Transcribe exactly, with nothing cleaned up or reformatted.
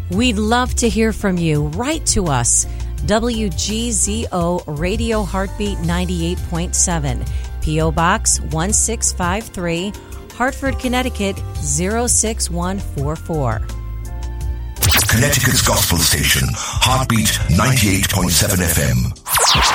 We'd love to hear from you. Write to us. W G Z O Radio Heartbeat ninety-eight point seven, P O Box one six five three, Hartford, Connecticut zero six one four four. Connecticut's Gospel Station, Heartbeat ninety-eight point seven F M.